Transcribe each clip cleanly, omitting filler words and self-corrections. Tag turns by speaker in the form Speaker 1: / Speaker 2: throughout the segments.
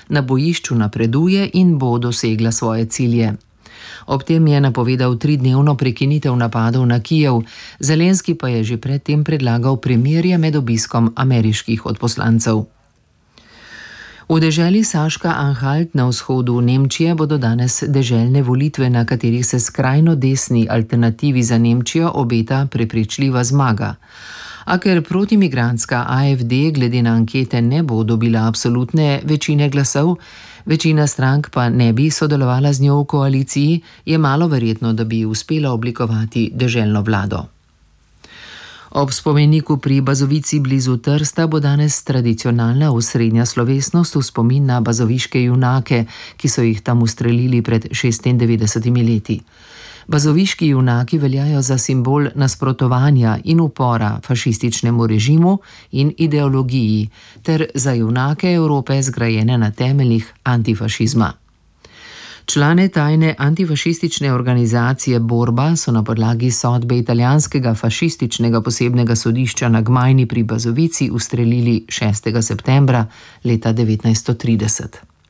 Speaker 1: na bojišču napreduje in bo dosegla svoje cilje. Ob tem je napovedal 3-dnevno prekinitev napadov na Kijev, Zelenski pa je že predtem predlagal premirje med obiskom ameriških odposlancev. V deželi Saška-Anhalt na vzhodu Nemčije bodo danes deželne volitve, na katerih se skrajno desni Alternativi za Nemčijo obeta prepričljiva zmaga. A ker protimigrantska AfD glede na ankete ne bo dobila absolutne večine glasov, večina strank pa ne bi sodelovala z njo v koaliciji, je malo verjetno, da bi uspela oblikovati deželno vlado. Ob spomeniku pri Bazovici blizu Trsta bo danes tradicionalna osrednja slovesnost v spomin na bazoviške junake, ki so jih tam ustrelili pred 96 leti. Bazoviški junaki veljajo za simbol nasprotovanja in upora fašističnemu režimu in ideologiji, ter za junake Evrope zgrajene na temeljih antifašizma. Člane tajne antifašistične organizacije Borba so na podlagi sodbe italijanskega fašističnega posebnega sodišča na Gmajni pri Bazovici ustrelili 6. septembra leta 1930.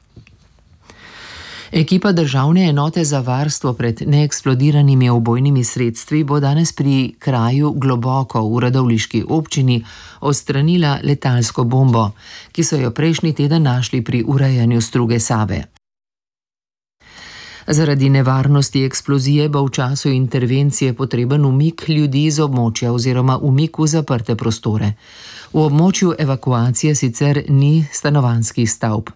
Speaker 1: Ekipa Državne enote za varstvo pred neeksplodiranimi ubojnimi sredstvi bo danes pri kraju Globoko v radovljiški občini odstranila letalsko bombo, ki so jo prejšnji teden našli pri urejanju struge Save. Zaradi nevarnosti eksplozije bo v času intervencije potreben umik ljudi z območja oziroma umik v zaprte prostore. V območju evakuacije sicer ni stanovanjskih stavb.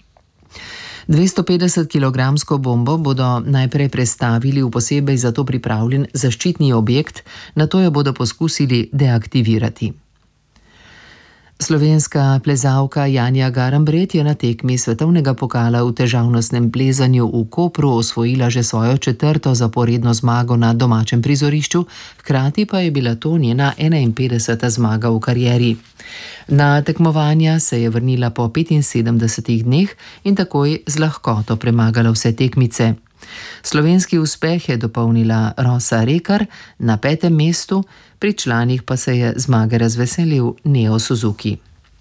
Speaker 1: 250-kilogramsko bombo bodo najprej prestavili v posebej za to pripravljen zaščitni objekt, nato jo bodo poskusili deaktivirati. Slovenska plezalka Janja Garnbret je na tekmi svetovnega pokala v težavnostnem plezanju v Kopru osvojila že svojo 4. zaporedno zmago na domačem prizorišču, hkrati pa je bila to njena 51. zmaga v karieri. Na tekmovanja se je vrnila po 75 dneh in takoj z lahkoto premagala vse tekmice. Slovenski uspeh je dopolnila Rosa Rekar na 5. mestu, pri članih pa se je zmage razveselil Neo Suzuki.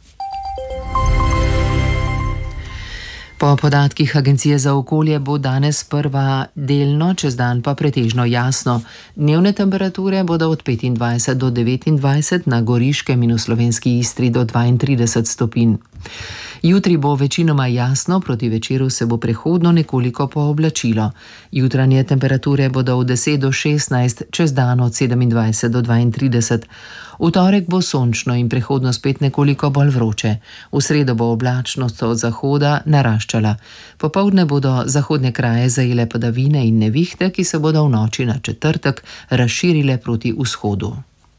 Speaker 1: Po podatkih Agencije za okolje bo danes prva delno, čez dan pa pretežno jasno. Dnevne temperature bodo od 25 do 29, na Goriškem in v slovenski Istri do 32 stopinj. Jutri bo večinoma jasno, proti večeru se bo prehodno nekoliko pooblačilo. Jutranje temperature bodo od 10 do 16, čez dan od 27 do 32. V torek bo sončno in prehodno spet nekoliko bolj vroče. V sredo bo oblačnost od zahoda naraščala. Popoldne bodo zahodne kraje zajele padavine in nevihte, ki se bodo v noči na četrtek razširile proti vzhodu.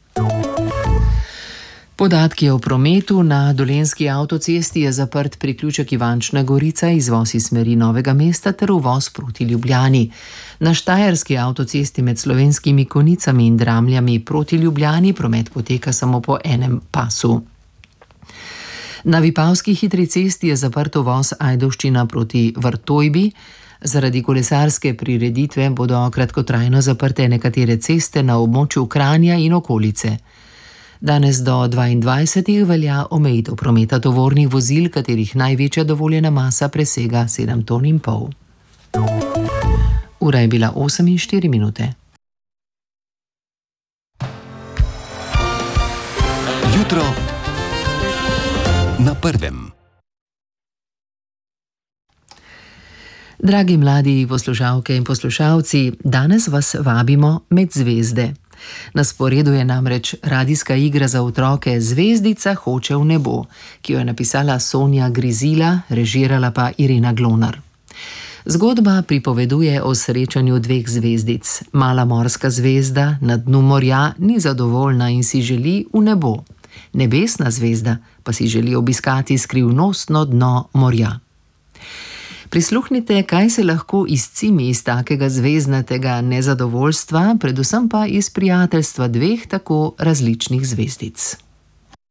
Speaker 1: Podatki o prometu. Na Dolenjski avtocesti je zaprt priključek Ivančna Gorica, izvoz iz smeri Novega mesta ter uvoz proti Ljubljani. Na Štajerski avtocesti med Slovenskimi Konicami in Dramljami proti Ljubljani promet poteka samo po enem pasu. Na Vipavski hitri cesti je zaprt uvoz Ajdovščina proti Vrtojbi. Zaradi kolesarske prireditve bodo kratkotrajno zaprte nekatere ceste na območju Kranja in okolice. Danes do 22. velja omejitev prometa tovornih vozil, katerih največja dovoljena masa presega 7,5 ton. Ura je bila 8:04.
Speaker 2: Jutro na prvem.
Speaker 1: Dragi mladi poslušalke in poslušalci, danes vas vabimo med zvezde. Na sporedu je namreč radijska igra za otroke Zvezdica hoče v nebo, ki jo je napisala Sonja Grizila, režirala pa Irena Glonar. Zgodba pripoveduje o srečanju dveh zvezdic. Mala morska zvezda na dnu morja ni zadovoljna in si želi v nebo. Nebesna zvezda pa si želi obiskati skrivnostno dno morja. Prisluhnite, kaj se lahko izcimi iz takega zvezdnatega nezadovoljstva, predvsem pa iz prijateljstva dveh tako različnih zvezdic.